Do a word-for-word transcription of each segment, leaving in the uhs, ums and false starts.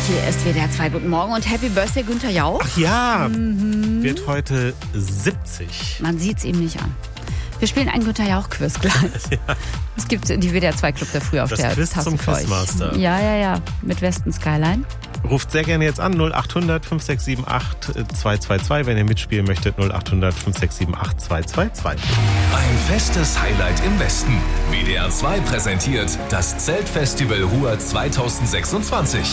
Hier ist W D R zwei. Guten Morgen und Happy Birthday, Günther Jauch. Ach ja, mhm. wird heute siebzig. Man sieht's ihm nicht an. Wir spielen ein Günther Jauch-Quiz gleich. Ja. Es gibt die W D R zwei Club der Früh auf das der Quiz Tasse zum für euch. Quizmaster. Ja, ja, ja. Mit Westen Skyline. Ruft sehr gerne jetzt an null acht hundert fünf sechs sieben acht zwei zwei zwei, wenn ihr mitspielen möchtet null acht hundert fünf sechs sieben acht zwei zwei zwei. Ein festes Highlight im Westen. W D R zwei präsentiert das Zeltfestival Ruhr zweitausendsechsundzwanzig.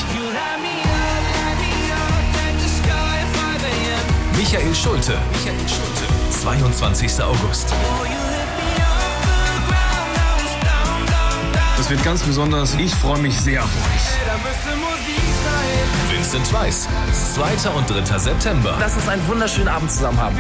Michael Schulte. Michael Schulte. zweiundzwanzigster August. Das wird ganz besonders. Ich freue mich sehr auf euch. Vincent Weiss. zweiter und dritter September. Lass uns einen wunderschönen Abend zusammen haben.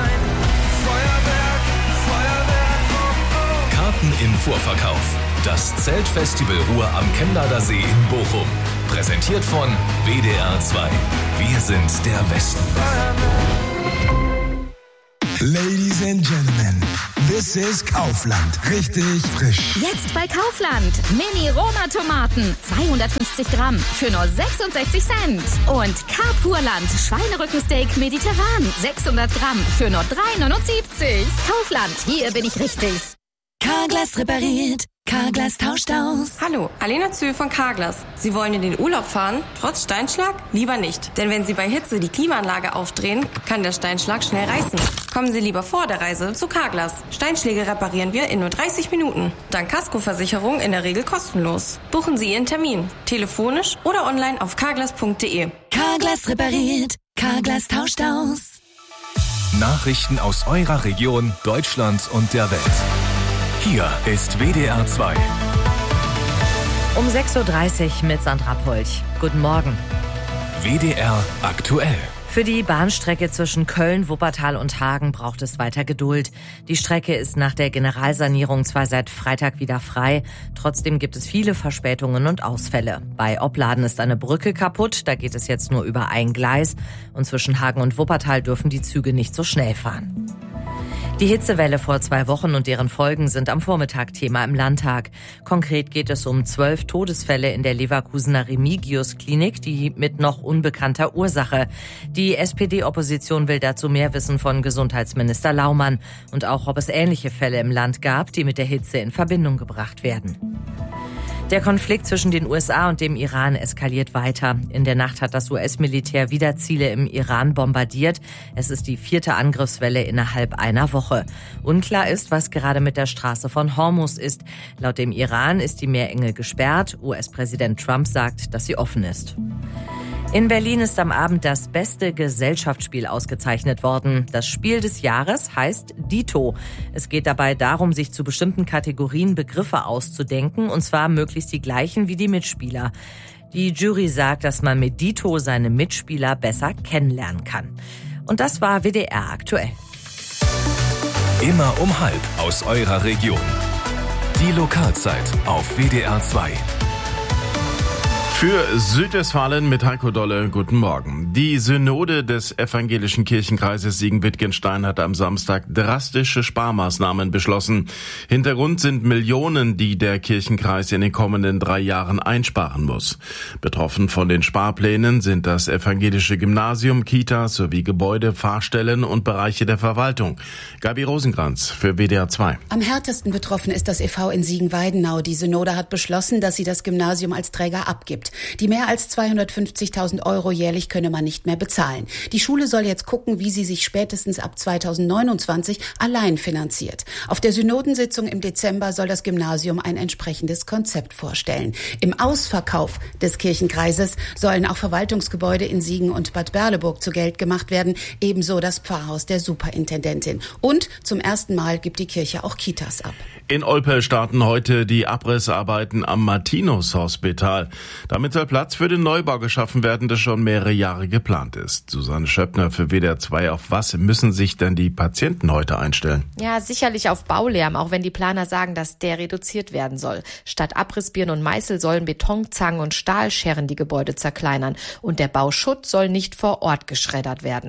Karten im Vorverkauf. Das Zeltfestival Ruhr am Chemnader See in Bochum. Präsentiert von W D R zwei. Wir sind der Westen. Ladies and Gentlemen, this is Kaufland. Richtig frisch. Jetzt bei Kaufland. Mini-Roma-Tomaten. zweihundertfünfzig Gramm für nur sechsundsechzig Cent. Und Carpurland Schweinerückensteak mediterran. sechshundert Gramm für nur drei neunundsiebzig. Kaufland, hier bin ich richtig. Carglass repariert. Carglass tauscht aus. Hallo, Alena Zühl von Carglass. Sie wollen in den Urlaub fahren, trotz Steinschlag? Lieber nicht. Denn wenn Sie bei Hitze die Klimaanlage aufdrehen, kann der Steinschlag schnell reißen. Kommen Sie lieber vor der Reise zu Carglass. Steinschläge reparieren wir in nur dreißig Minuten. Dank Kaskoversicherung in der Regel kostenlos. Buchen Sie Ihren Termin. Telefonisch oder online auf carglass punkt de. Carglass repariert. Carglass tauscht aus. Nachrichten aus eurer Region, Deutschlands und der Welt. Hier ist W D R zwei. Um sechs Uhr dreißig mit Sandra Polch. Guten Morgen. W D R aktuell. Für die Bahnstrecke zwischen Köln, Wuppertal und Hagen braucht es weiter Geduld. Die Strecke ist nach der Generalsanierung zwar seit Freitag wieder frei, trotzdem gibt es viele Verspätungen und Ausfälle. Bei Opladen ist eine Brücke kaputt, da geht es jetzt nur über ein Gleis. Und zwischen Hagen und Wuppertal dürfen die Züge nicht so schnell fahren. Die Hitzewelle vor zwei Wochen und deren Folgen sind am Vormittag Thema im Landtag. Konkret geht es um zwölf Todesfälle in der Leverkusener Remigius-Klinik, die mit noch unbekannter Ursache. Die S P D-Opposition will dazu mehr wissen von Gesundheitsminister Laumann und auch, ob es ähnliche Fälle im Land gab, die mit der Hitze in Verbindung gebracht werden. Der Konflikt zwischen den U S A und dem Iran eskaliert weiter. In der Nacht hat das U S-Militär wieder Ziele im Iran bombardiert. Es ist die vierte Angriffswelle innerhalb einer Woche. Unklar ist, was gerade mit der Straße von Hormuz ist. Laut dem Iran ist die Meerenge gesperrt. U S-Präsident Trump sagt, dass sie offen ist. In Berlin ist am Abend das beste Gesellschaftsspiel ausgezeichnet worden. Das Spiel des Jahres heißt Dito. Es geht dabei darum, sich zu bestimmten Kategorien Begriffe auszudenken, und zwar möglichst die gleichen wie die Mitspieler. Die Jury sagt, dass man mit Dito seine Mitspieler besser kennenlernen kann. Und das war W D R aktuell. Immer um halb aus eurer Region. Die Lokalzeit auf W D R zwei. Für Südwestfalen mit Heiko Dolle, guten Morgen. Die Synode des evangelischen Kirchenkreises Siegen-Wittgenstein hat am Samstag drastische Sparmaßnahmen beschlossen. Hintergrund sind Millionen, die der Kirchenkreis in den kommenden drei Jahren einsparen muss. Betroffen von den Sparplänen sind das evangelische Gymnasium, Kitas sowie Gebäude, Fahrstellen und Bereiche der Verwaltung. Gabi Rosenkranz für W D R zwei. Am härtesten betroffen ist das e V in Siegen-Weidenau. Die Synode hat beschlossen, dass sie das Gymnasium als Träger abgibt. Die mehr als zweihundertfünfzigtausend Euro jährlich könne man nicht mehr bezahlen. Die Schule soll jetzt gucken, wie sie sich spätestens ab zweitausendneunundzwanzig allein finanziert. Auf der Synodensitzung im Dezember soll das Gymnasium ein entsprechendes Konzept vorstellen. Im Ausverkauf des Kirchenkreises sollen auch Verwaltungsgebäude in Siegen und Bad Berleburg zu Geld gemacht werden, ebenso das Pfarrhaus der Superintendentin. Und zum ersten Mal gibt die Kirche auch Kitas ab. In Olpe starten heute die Abrissarbeiten am Martinus-Hospital. Damit soll Platz für den Neubau geschaffen werden, der schon mehrere Jahre geplant ist. Susanne Schöppner für W D R zwei. Auf was müssen sich denn die Patienten heute einstellen? Ja, sicherlich auf Baulärm, auch wenn die Planer sagen, dass der reduziert werden soll. Statt Abrissbirnen und Meißel sollen Betonzangen und Stahlscheren die Gebäude zerkleinern. Und der Bauschutt soll nicht vor Ort geschreddert werden.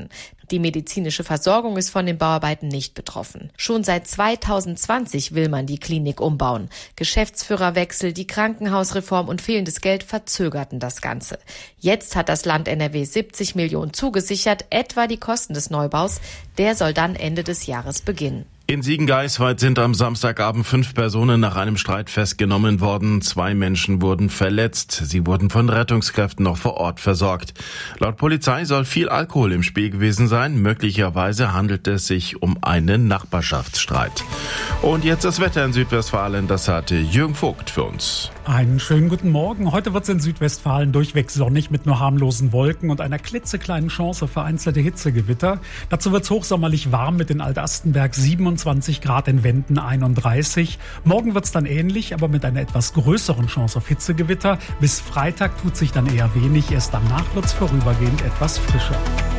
Die medizinische Versorgung ist von den Bauarbeiten nicht betroffen. Schon seit zweitausendzwanzig will man die Klinik umbauen. Geschäftsführerwechsel, die Krankenhausreform und fehlendes Geld verzögerten das Ganze. Jetzt hat das Land N R W siebzig Millionen zugesichert, etwa die Kosten des Neubaus. Der soll dann Ende des Jahres beginnen. In Siegen-Geisweit sind am Samstagabend fünf Personen nach einem Streit festgenommen worden. Zwei Menschen wurden verletzt. Sie wurden von Rettungskräften noch vor Ort versorgt. Laut Polizei soll viel Alkohol im Spiel gewesen sein. Möglicherweise handelt es sich um einen Nachbarschaftsstreit. Und jetzt das Wetter in Südwestfalen. Das hatte Jürgen Vogt für uns. Einen schönen guten Morgen. Heute wird es in Südwestfalen durchweg sonnig mit nur harmlosen Wolken und einer klitzekleinen Chance auf vereinzelte Hitzegewitter. Dazu wird es hochsommerlich warm mit in Altastenberg siebenundzwanzig Grad, in Wenden einunddreißig. Morgen wird es dann ähnlich, aber mit einer etwas größeren Chance auf Hitzegewitter. Bis Freitag tut sich dann eher wenig. Erst danach wird es vorübergehend etwas frischer.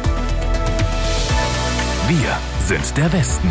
Wir sind der Westen.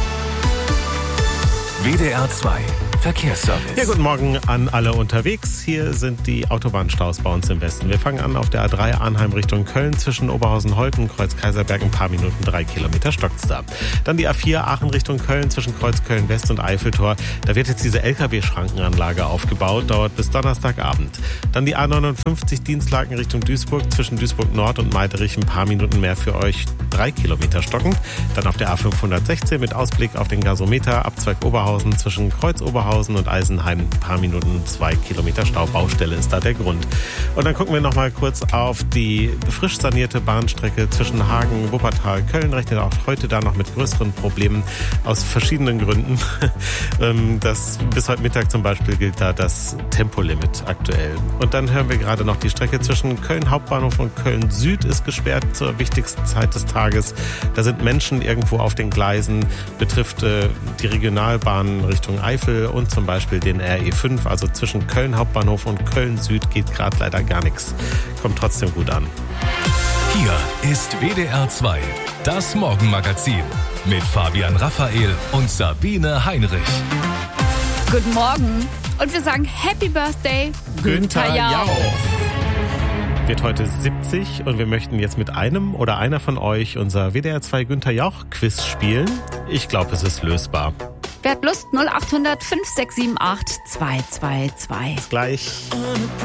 W D R zwei Verkehrsservice. Ja, guten Morgen an alle unterwegs. Hier sind die Autobahnstaus bei uns im Westen. Wir fangen an auf der A drei Arnheim Richtung Köln zwischen Oberhausen-Holten, Kreuz Kaiserberg, ein paar Minuten, drei Kilometer stockt's da. Dann die A vier Aachen Richtung Köln zwischen Kreuz Köln-West und Eiffeltor. Da wird jetzt diese L K W-Schrankenanlage aufgebaut, dauert bis Donnerstagabend. Dann die A neunundfünfzig Dienstlaken Richtung Duisburg zwischen Duisburg Nord und Meiderich, ein paar Minuten mehr für euch, drei Kilometer stockend. Dann auf der A fünfhundertsechzehn mit Ausblick auf den Gasometer, Abzweig Oberhausen zwischen Kreuz Oberhausen und Eisenheim, ein paar Minuten, zwei Kilometer Stau. Baustelle ist da der Grund. Und dann gucken wir noch mal kurz auf die frisch sanierte Bahnstrecke zwischen Hagen, Wuppertal, Köln. Rechnet auch heute da noch mit größeren Problemen aus verschiedenen Gründen. Das, bis heute Mittag zum Beispiel gilt da das Tempolimit aktuell. Und dann hören wir gerade noch, die Strecke zwischen Köln Hauptbahnhof und Köln Süd ist gesperrt zur wichtigsten Zeit des Tages. Da sind Menschen irgendwo auf den Gleisen, betrifft äh, die Regionalbahnen Richtung Eifel und zum Beispiel den R E fünf, also zwischen Köln Hauptbahnhof und Köln Süd geht gerade leider gar nichts. Kommt trotzdem gut an. Hier ist W D R zwei, das Morgenmagazin mit Fabian Raphael und Sabine Heinrich. Guten Morgen und wir sagen Happy Birthday, Günther, Günther Jauch. Wird heute siebzig und wir möchten jetzt mit einem oder einer von euch unser W D R zwei Günther Jauch Quiz spielen. Ich glaube, es ist lösbar. Wer hat Lust? null acht hundert fünf sechs sieben acht zwei zwei zwei. Bis gleich.